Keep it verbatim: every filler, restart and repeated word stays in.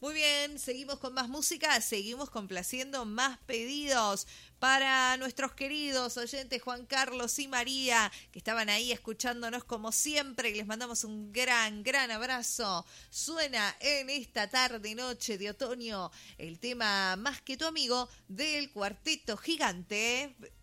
Muy bien, seguimos con más música, seguimos complaciendo más pedidos para nuestros queridos oyentes Juan Carlos y María, que estaban ahí escuchándonos como siempre, y les mandamos un gran, gran abrazo. Suena en esta tarde y noche de otoño el tema Más que tu amigo del Cuarteto Gigante.